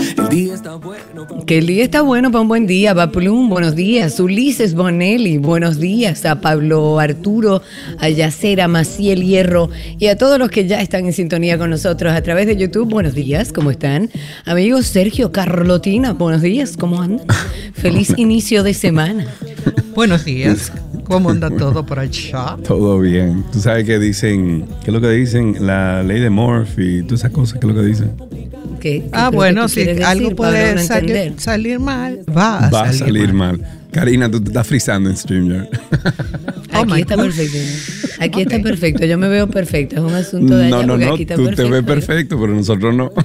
El día está bueno. Que el día está bueno para un buen día. Va Plum, buenos días. Ulises Bonelli, buenos días. A Pablo Arturo, a Yacera, Maciel Hierro y a todos los que ya están en sintonía con nosotros a través de YouTube. Buenos días, ¿cómo están? Amigos Sergio Carlotina, buenos días, ¿cómo andan? Feliz inicio de semana. Buenos días. ¿Cómo anda todo por allá? Todo bien. Tú sabes que dicen, ¿qué es lo que dicen? La ley de Murphy y todas esas cosas, ¿qué es lo que dicen? Bueno, si algo puede salir mal, va a salir mal. Karina, tú te estás frizando en StreamYard. Aquí está perfecto. Aquí está perfecto. Yo me veo perfecto. Es un asunto de allá porque aquí está tú perfecto. Te ves perfecto, pero nosotros no.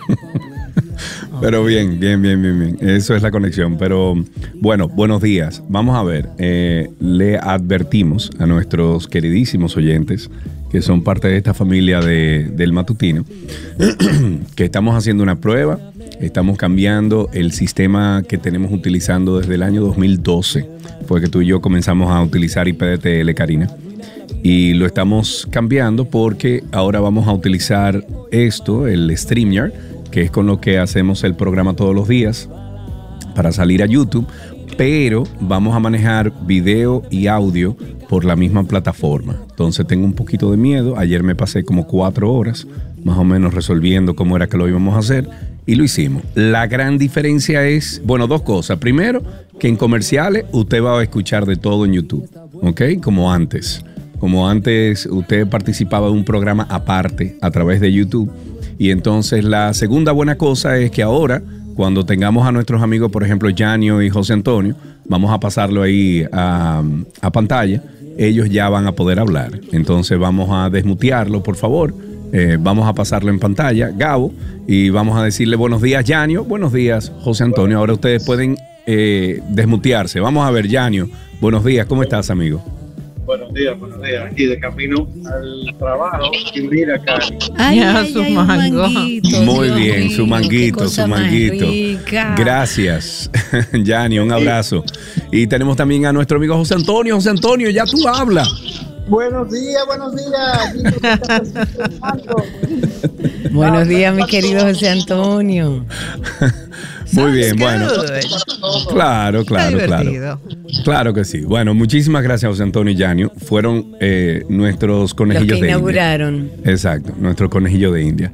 Pero bien. Eso es la conexión. Pero bueno, buenos días. Vamos a ver. Le advertimos a nuestros queridísimos oyentes que son parte de esta familia del matutino, que estamos haciendo una prueba, estamos cambiando el sistema que tenemos utilizando desde el año 2012, fue que tú y yo comenzamos a utilizar IPDTL, Karina, y lo estamos cambiando porque ahora vamos a utilizar esto, el StreamYard, que es con lo que hacemos el programa todos los días para salir a YouTube, pero vamos a manejar video y audio por la misma plataforma. Entonces tengo un poquito de miedo. Ayer me pasé como 4 horas más o menos resolviendo cómo era que lo íbamos a hacer y lo hicimos. La gran diferencia es, bueno, 2 cosas. Primero, que en comerciales usted va a escuchar de todo en YouTube, ¿ok? Como antes. Como antes usted participaba de un programa aparte a través de YouTube. Y entonces la segunda buena cosa es que ahora, cuando tengamos a nuestros amigos, por ejemplo, Janio y José Antonio, vamos a pasarlo ahí a pantalla. Ellos ya van a poder hablar. Entonces vamos a desmutearlo, por favor. Vamos a pasarlo en pantalla, Gabo, y vamos a decirle buenos días, Janio. Buenos días, José Antonio. Ahora ustedes pueden desmutearse. Vamos a ver, Janio. Buenos días, ¿cómo estás, amigo? Buenos días. Aquí de camino al trabajo y mira acá. Su mango. Muy bien, su manguito. Gracias, Yanni, un abrazo. Y tenemos también a nuestro amigo José Antonio. José Antonio, ya tú hablas. Buenos días. Buenos días, mi querido José Antonio. Muy bien, bueno. Claro. Claro que sí. Bueno, muchísimas gracias, José Antonio y Yanio. Fueron nuestros conejillos los que de inauguraron. India. Exacto, nuestro conejillo de India.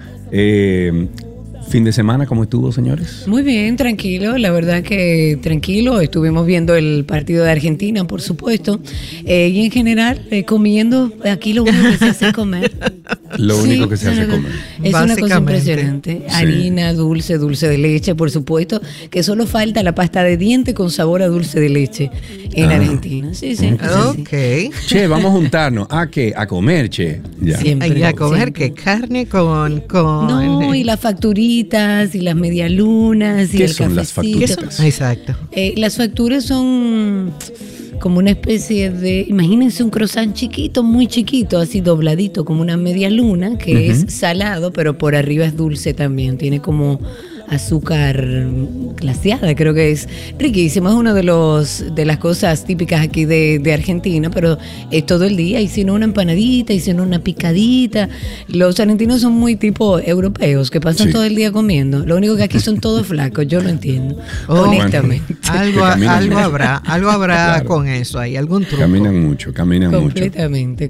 Fin de semana, ¿cómo estuvo, señores? Muy bien, tranquilo, la verdad que tranquilo. Estuvimos viendo el partido de Argentina, por supuesto, y en general comiendo. Aquí lo único que se hace es comer. Lo único que se hace comer. Es una cosa impresionante. Harina, dulce de leche, por supuesto, que solo falta la pasta de diente con sabor a dulce de leche en Argentina. Sí. Ok. Che, vamos a juntarnos. ¿A qué? A comer, che. Ya. Siempre. ¿Y a comer qué? Carne con... No, y las facturitas y las medialunas y ¿Qué el son cafecito. las facturas? Exacto. Las facturas son como una especie de, imagínense un croissant chiquito, muy chiquito, así dobladito, como una media luna, que es salado, pero por arriba es dulce también. Tiene como azúcar glaseada, creo que es riquísimo. Es uno de las cosas típicas aquí de Argentina, pero es todo el día. Hicieron una empanadita, hicieron una picadita. Los argentinos son muy tipo europeos, que pasan todo el día comiendo. Lo único que aquí son todos flacos, yo lo entiendo, honestamente. Algo habrá claro. Con eso, hay algún truco. Caminan mucho. Completamente.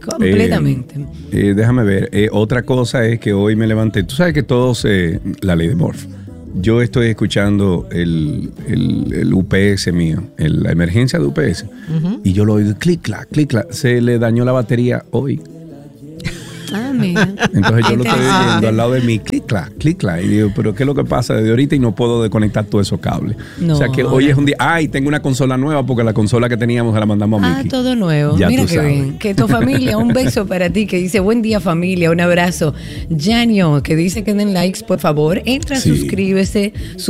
Déjame ver, otra cosa es que hoy me levanté, tú sabes que todos, la ley de Murphy. Yo estoy escuchando el UPS mío, la emergencia de UPS, y yo lo oigo clic, clac. Se le dañó la batería hoy. Mira. Entonces yo lo estoy oyendo al lado de mí, clic, clac. Y digo, pero ¿qué es lo que pasa desde ahorita? Y no puedo desconectar todos esos cables. O sea que hoy es un día. Y tengo una consola nueva porque la consola que teníamos se la mandamos a Miki. Todo nuevo. Ya mira qué bien. Que tu familia, un beso para ti, que dice buen día familia, un abrazo. Janio, que dice que den likes, por favor. Entra, suscríbase.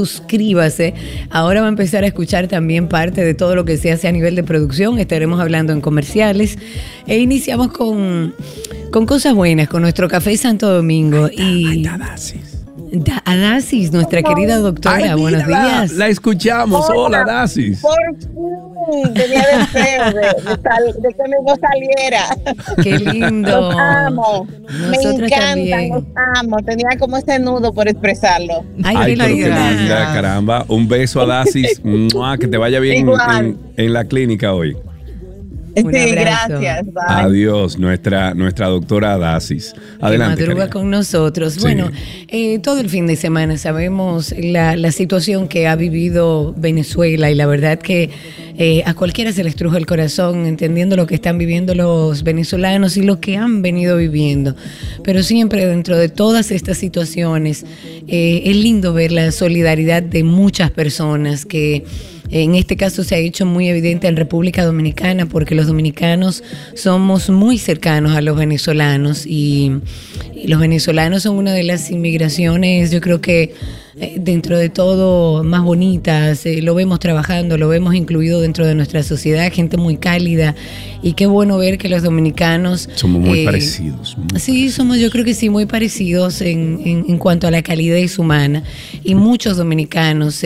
Ahora va a empezar a escuchar también parte de todo lo que se hace a nivel de producción. Estaremos hablando en comerciales. E iniciamos con cosas buenas, con nuestro café Santo Domingo. a Dasis, nuestra querida doctora. Ay, buenos días. La escuchamos. Hola, Dasis. Por fin tenía deseo de que mi voz saliera. Qué lindo. Los amo. Nosotros me encantan, también. los amo. Tenía como ese nudo por expresarlo. Ay, pero qué gracias. linda, caramba. Un beso a Dasis. Que te vaya bien en la clínica hoy. Sí, gracias. Bye. Adiós, nuestra doctora Dasis. Adelante. Que madruga con nosotros. Sí. Bueno, todo el fin de semana sabemos la situación que ha vivido Venezuela y la verdad que a cualquiera se le estruja el corazón entendiendo lo que están viviendo los venezolanos y lo que han venido viviendo. Pero siempre dentro de todas estas situaciones es lindo ver la solidaridad de muchas personas que en este caso se ha hecho muy evidente en República Dominicana porque los dominicanos somos muy cercanos a los venezolanos y los venezolanos son una de las inmigraciones, yo creo que dentro de todo más bonitas, lo vemos trabajando, lo vemos incluido dentro de nuestra sociedad, gente muy cálida y qué bueno ver que los dominicanos somos muy parecidos. Sí, somos yo creo que sí muy parecidos en cuanto a la calidez humana y muchos dominicanos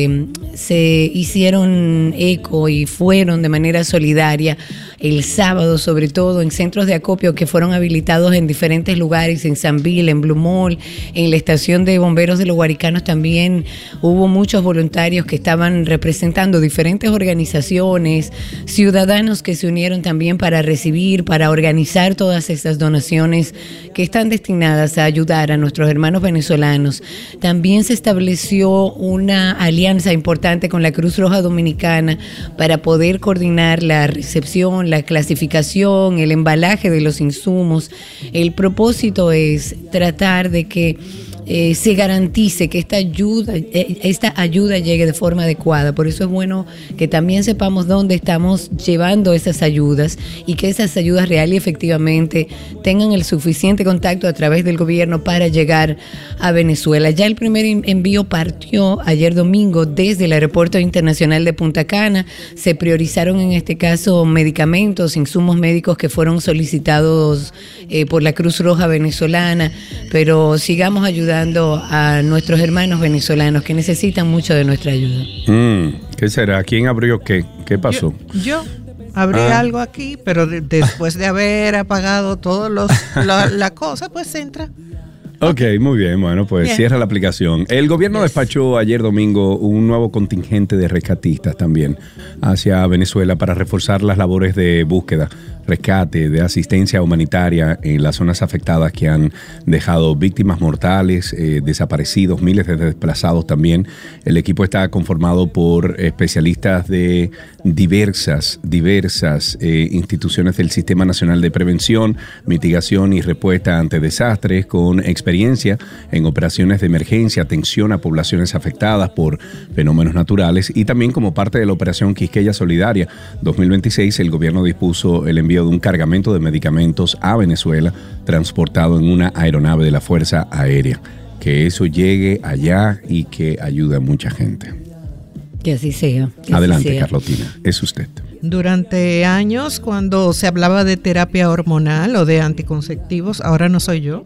se hicieron eco y fueron de manera solidaria el sábado, sobre todo en centros de acopio que fueron habilitados en diferentes lugares, en Sanville, en Blue Mall, en la estación de bomberos de los Guaricanos también hubo muchos voluntarios que estaban representando diferentes organizaciones, ciudadanos que se unieron también para recibir, para organizar todas estas donaciones que están destinadas a ayudar a nuestros hermanos venezolanos. También se estableció una alianza importante con la Cruz Roja Dominicana para poder coordinar la recepción, la clasificación, el embalaje de los insumos. El propósito es tratar de que se garantice que esta ayuda llegue de forma adecuada. Por eso es bueno que también sepamos dónde estamos llevando esas ayudas y que esas ayudas real y efectivamente tengan el suficiente contacto a través del gobierno para llegar a Venezuela. Ya el primer envío partió ayer domingo desde el Aeropuerto Internacional de Punta Cana. Se priorizaron en este caso medicamentos, insumos médicos que fueron solicitados por la Cruz Roja venezolana, pero sigamos ayudando a nuestros hermanos venezolanos que necesitan mucho de nuestra ayuda. ¿Qué será? ¿Quién abrió qué? ¿Qué pasó? Yo abrí algo aquí, pero después de haber apagado todos la cosa, pues entra. Ok, muy bien. Bueno, pues bien. Cierra la aplicación. El gobierno despachó ayer domingo un nuevo contingente de rescatistas también hacia Venezuela para reforzar las labores de búsqueda, rescate, de asistencia humanitaria en las zonas afectadas que han dejado víctimas mortales, desaparecidos, miles de desplazados también. El equipo está conformado por especialistas de diversas instituciones del Sistema Nacional de Prevención, Mitigación y Respuesta ante Desastres, con experiencia en operaciones de emergencia, atención a poblaciones afectadas por fenómenos naturales y también como parte de la Operación Quisqueya Solidaria 2026, el gobierno dispuso el envío de un cargamento de medicamentos a Venezuela transportado en una aeronave de la Fuerza Aérea. Que eso llegue allá y que ayude a mucha gente. Que así sea. Adelante, Carlotina, es usted. Durante años, cuando se hablaba de terapia hormonal o de anticonceptivos, ahora no soy yo,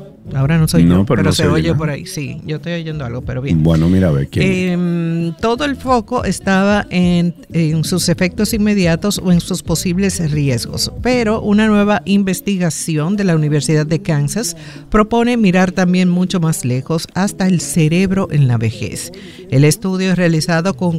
pero no se oye por ahí. Sí, yo estoy oyendo algo, pero bien. Bueno, mira, a ver quién. Todo el foco estaba en sus efectos inmediatos o en sus posibles riesgos, pero una nueva investigación de la Universidad de Kansas propone mirar también mucho más lejos hasta el cerebro en la vejez. El estudio es realizado con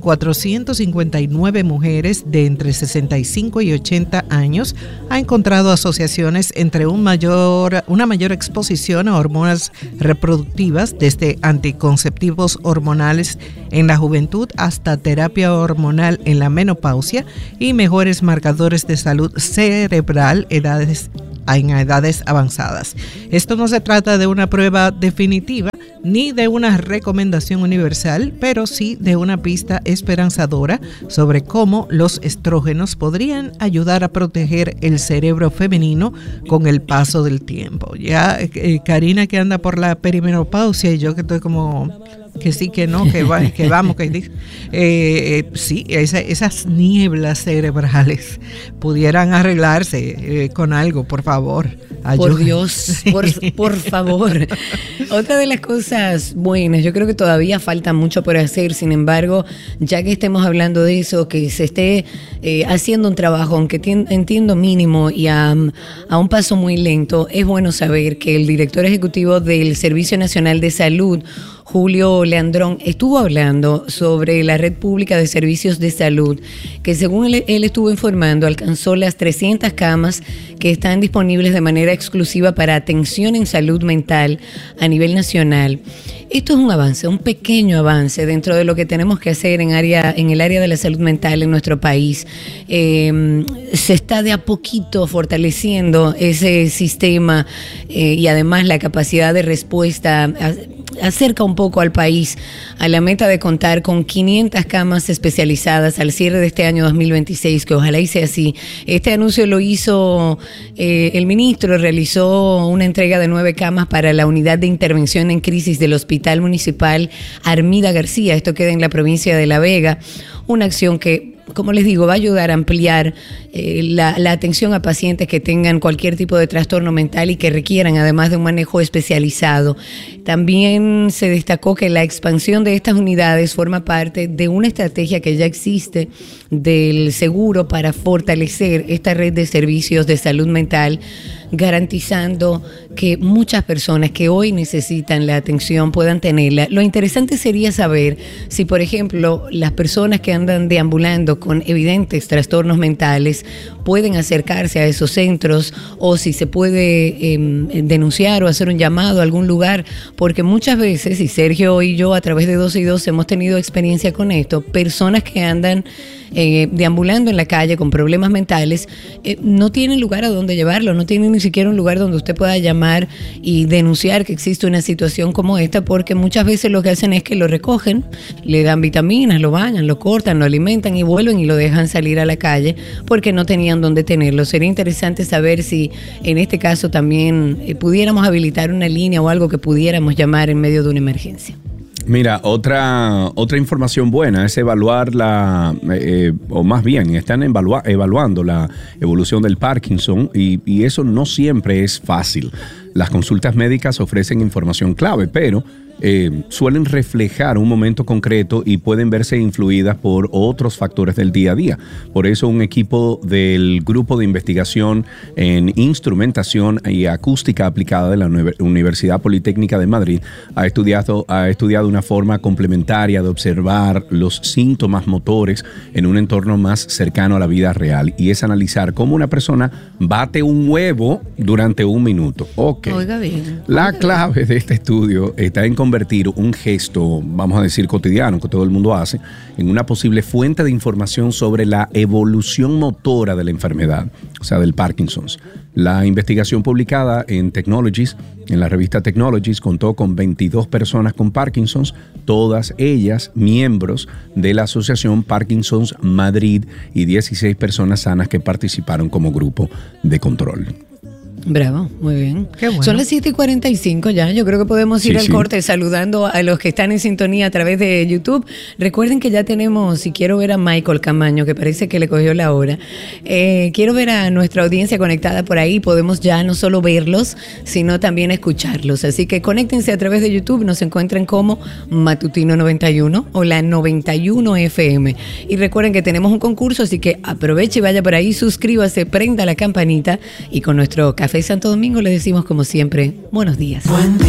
459 mujeres de entre 65 y 80 años. Ha encontrado asociaciones entre una mayor exposición a hormonas reproductivas, desde anticonceptivos hormonales en la juventud hasta terapia hormonal en la menopausia y mejores marcadores de salud cerebral en edades avanzadas. Esto no se trata de una prueba definitiva ni de una recomendación universal, pero sí de una pista esperanzadora sobre cómo los estrógenos podrían ayudar a proteger el cerebro femenino con el paso del tiempo. Ya Karina, que anda por la perimenopausia, y yo que estoy como que sí, que no, que vamos, sí, esas nieblas cerebrales pudieran arreglarse con algo, por favor. Ayuda. Por Dios, por favor. Otra de las cosas buenas, yo creo que todavía falta mucho por hacer, sin embargo, ya que estemos hablando de eso, que se esté haciendo un trabajo, aunque entiendo mínimo y a un paso muy lento, es bueno saber que el director ejecutivo del Servicio Nacional de Salud, Julio Leandrón, estuvo hablando sobre la red pública de servicios de salud, que según él estuvo informando, alcanzó las 300 camas que están disponibles de manera exclusiva para atención en salud mental a nivel nacional. Esto es un avance, un pequeño avance dentro de lo que tenemos que hacer en el área de la salud mental en nuestro país. Se está de a poquito fortaleciendo ese sistema y además la capacidad de respuesta acerca un poco al país a la meta de contar con 500 camas especializadas al cierre de este año 2026, que ojalá y sea así. Este anuncio lo hizo el ministro, realizó una entrega de 9 camas para la unidad de intervención en crisis del Hospital Municipal Armida García. Esto queda en la provincia de La Vega, una acción que, como les digo, va a ayudar a ampliar la atención a pacientes que tengan cualquier tipo de trastorno mental y que requieran además de un manejo especializado. También se destacó que la expansión de estas unidades forma parte de una estrategia que ya existe del seguro para fortalecer esta red de servicios de salud mental, garantizando que muchas personas que hoy necesitan la atención puedan tenerla. Lo interesante sería saber si, por ejemplo, las personas que andan deambulando con evidentes trastornos mentales pueden acercarse a esos centros o si se puede denunciar o hacer un llamado a algún lugar, porque muchas veces, y Sergio y yo a través de 12 y 2 hemos tenido experiencia con esto, personas que andan deambulando en la calle con problemas mentales, no tienen lugar a donde llevarlo, no tienen ni siquiera un lugar donde usted pueda llamar y denunciar que existe una situación como esta, porque muchas veces lo que hacen es que lo recogen, le dan vitaminas, lo bañan, lo cortan, lo alimentan y vuelven y lo dejan salir a la calle porque no tenían donde tenerlo. Sería interesante saber si en este caso también pudiéramos habilitar una línea o algo que pudiéramos llamar en medio de una emergencia. Mira, otra información buena es evaluar o más bien, están evaluando la evolución del Parkinson y eso no siempre es fácil. Las consultas médicas ofrecen información clave, pero suelen reflejar un momento concreto y pueden verse influidas por otros factores del día a día. Por eso un equipo del Grupo de Investigación en Instrumentación y Acústica Aplicada de la Universidad Politécnica de Madrid ha estudiado una forma complementaria de observar los síntomas motores en un entorno más cercano a la vida real, y es analizar cómo una persona bate un huevo durante 1 minuto. Okay. Oiga bien. La clave de este estudio está en convertir un gesto, vamos a decir cotidiano, que todo el mundo hace, en una posible fuente de información sobre la evolución motora de la enfermedad, o sea, del Parkinson's. La investigación publicada en Technologies, en la revista Technologies, contó con 22 personas con Parkinson's, todas ellas miembros de la Asociación Parkinson's Madrid, y 16 personas sanas que participaron como grupo de control. Bravo, muy bien. Qué bueno. Son las 7:45 ya. Yo creo que podemos ir al corte saludando a los que están en sintonía a través de YouTube. Recuerden que ya tenemos, si quiero ver a Michael Camaño, que parece que le cogió la hora. Quiero ver a nuestra audiencia conectada por ahí. Podemos ya no solo verlos, sino también escucharlos. Así que conéctense a través de YouTube. Nos encuentran como Matutino 91 o la 91 FM. Y recuerden que tenemos un concurso, así que aproveche y vaya por ahí, suscríbase, prenda la campanita, y con nuestro Café Santo Domingo les decimos como siempre, buenos días.